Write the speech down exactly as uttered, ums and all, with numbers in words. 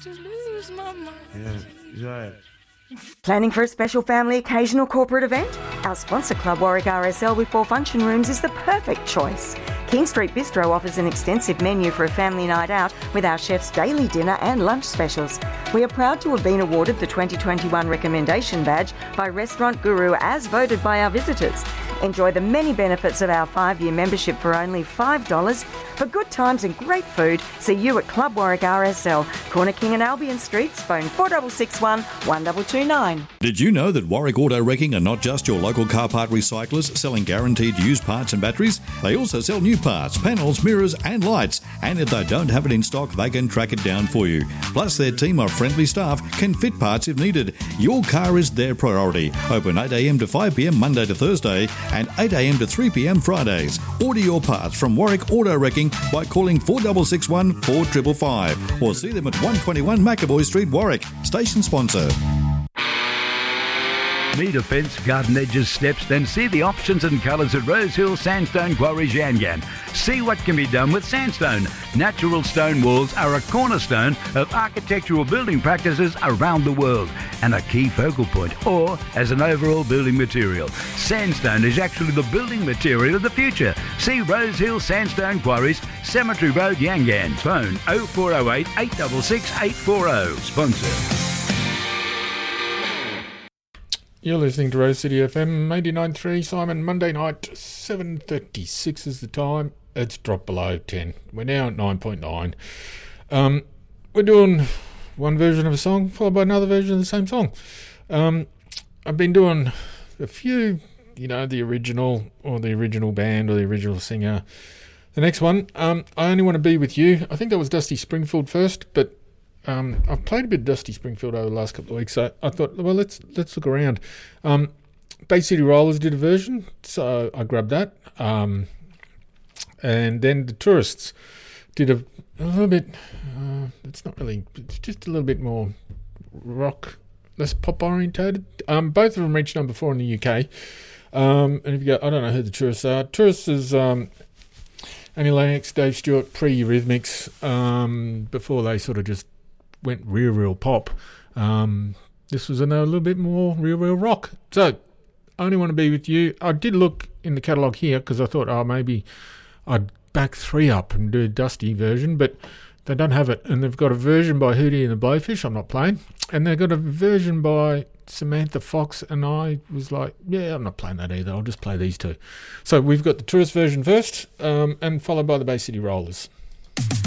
to lose my mind. Yeah, right. Planning for a special family occasion or corporate event? Our sponsor Club Warwick R S L with four function rooms is the perfect choice. King Street Bistro offers an extensive menu for a family night out with our chef's daily dinner and lunch specials. We are proud to have been awarded the twenty twenty-one Recommendation Badge by Restaurant Guru as voted by our visitors. Enjoy the many benefits of our five-year membership for only five dollars. For good times and great food, see you at Club Warwick R S L, Corner King and Albion Streets, phone four six six one, one two two nine. Did you know that Warwick Auto Wrecking are not just your local car part recyclers selling guaranteed used parts and batteries? They also sell new parts, panels, mirrors and lights. And if they don't have it in stock, they can track it down for you. Plus, their team of friendly staff can fit parts if needed. Your car is their priority. Open eight a m to five p m Monday to Thursday and eight a m to three p m Fridays. Order your parts from Warwick Auto Wrecking by calling four six six one, four five five five or see them at one twenty-one McAvoy Street, Warwick. Station sponsor. Need a fence, garden edges, steps? Then see the options and colours at Rosehill Sandstone Quarries Yangan. See what can be done with sandstone. Natural stone walls are a cornerstone of architectural building practices around the world and a key focal point, or as an overall building material. Sandstone is actually the building material of the future. See Rosehill Sandstone Quarries, Cemetery Road, Yangan. Phone oh four oh eight, eight six six, eight four oh. Sponsor. You're listening to Rose City F M eighty-nine point three. Simon, Monday night, seven thirty-six is the time. It's dropped below ten. We're now at nine point nine. Um, we're doing one version of a song followed by another version of the same song. Um, I've been doing a few, you know, the original or the original band or the original singer. The next one, um, I Only Want to Be With You. I think that was Dusty Springfield first, but Um, I've played a bit of Dusty Springfield over the last couple of weeks, so I thought, well, let's let's look around. Um, Bay City Rollers did a version, so I grabbed that. Um, and then the Tourists did a, a little bit, uh, it's not really, it's just a little bit more rock, less pop orientated. Um, both of them reached number four in the U K. Um, and if you go, I don't know who the Tourists are. Tourists is um, Annie Lennox, Dave Stewart, pre-Eurythmics, um, before they sort of just went real, real pop. Um, this was a little bit more real, real rock. So, I Only Want to Be With You. I did look in the catalogue here because I thought, oh, maybe I'd back three up and do a Dusty version, but they don't have it. And they've got a version by Hootie and the Blowfish, I'm not playing. And they've got a version by Samantha Fox, and I was like, yeah, I'm not playing that either. I'll just play these two. So, we've got the Tourist version first, um, and followed by the Bay City Rollers.